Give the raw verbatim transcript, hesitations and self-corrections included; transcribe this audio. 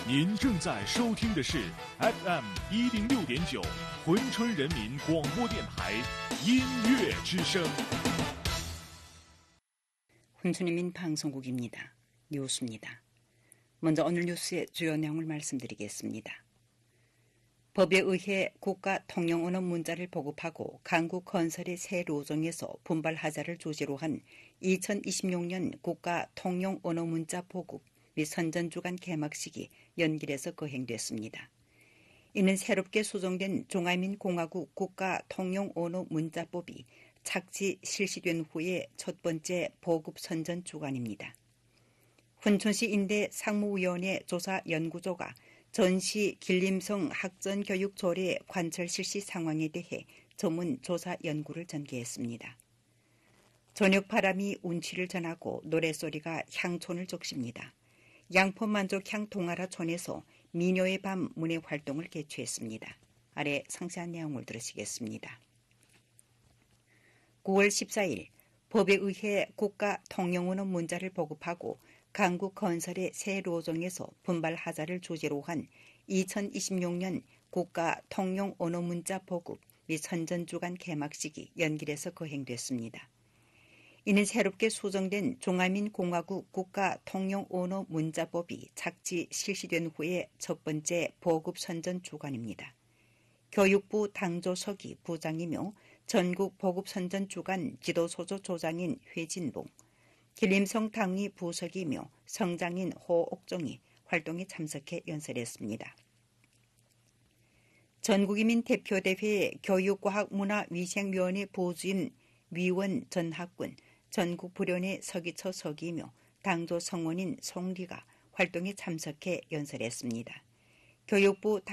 您正在收听的是 에프 엠一零六点九珲春人民广播电台音乐之声。 훈춘인민 방송국입니다. 뉴스입니다. 먼저 오늘 뉴스의 주요 내용을 말씀드리겠습니다. 법에 의해 국가 통용 언어 문자를 보급하고 강국 건설의 새 로정에서 분발하자를 주제로 한 이천이십육 년 국가 통용 언어 문자 보급 및 선전주간 개막식이 연길에서 거행됐습니다. 이는 새롭게 수정된 중화민공화국 국가 통용 언어 문자법이 착지 실시된 후에 첫 번째 보급 선전 주간입니다. 훈천시 인대 상무위원회 조사 연구조가 전시 길림성 학전교육조례 관철 실시 상황에 대해 전문 조사 연구를 전개했습니다. 저녁 바람이 운치를 전하고 노랫소리가 향촌을 적십니다. 양포만족향 동아라촌에서 미녀의 밤 문예 활동을 개최했습니다. 아래 상세한 내용을 들으시겠습니다. 구월 십사일 법에 의해 국가 통용언어 문자를 보급하고 강국 건설의 새 로정에서 분발하자를 주제로 한 이천이십육 년 국가 통용 언어 문자 보급 및 선전주간 개막식이 연길에서 거행됐습니다. 이는 새롭게 수정된 중화민공화국 국가 통용 언어 문자법이 착지 실시된 후에 첫 번째 보급 선전 주간입니다. 교육부 당조서기 부장이며 전국 보급 선전 주간 지도소조 조장인 회진봉, 길림성 당위 부석이며 성장인 호옥종이 활동에 참석해 연설했습니다. 전국이민 대표대회 교육과학문화위생위원회 보주인 위원 전학군, 전국부련회 서기처 서기이며 당조 성원인 송리가 활동에 참석해 연설했습니다. 교육부